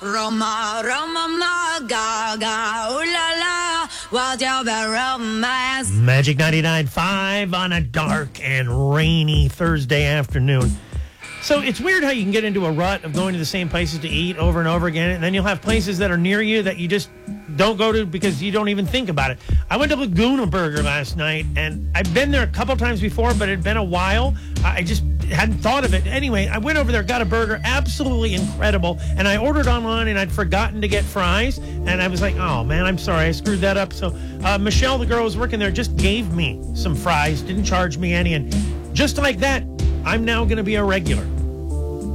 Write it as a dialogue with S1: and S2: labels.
S1: Roma, Roma, ma, gaga, ooh la la, what's your romance?
S2: Magic 99.5 on a dark and rainy Thursday afternoon. So it's weird how you can get into a rut of going to the same places to eat over and over again, and then you'll have places that are near you that you just don't go to because you don't even think about it. I went to Laguna Burger last night, and I've been there a couple times before, but it had been a while. I just hadn't thought of it. Anyway, I went over there, got a burger, absolutely incredible, and I ordered online, and I'd forgotten to get fries, and I was like, oh, man, I'm sorry, I screwed that up. So Michelle, the girl who was working there, just gave me some fries, didn't charge me any, and just like that, I'm now going to be a regular.